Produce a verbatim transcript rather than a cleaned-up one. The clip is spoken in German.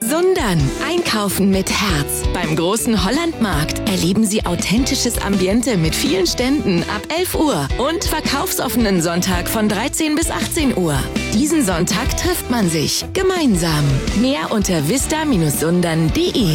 Sundern. Einkaufen mit Herz. Beim großen Hollandmarkt erleben Sie authentisches Ambiente mit vielen Ständen ab elf Uhr und verkaufsoffenen Sonntag von dreizehn bis achtzehn Uhr. Diesen Sonntag trifft man sich gemeinsam. Mehr unter vista Bindestrich sundern punkt de.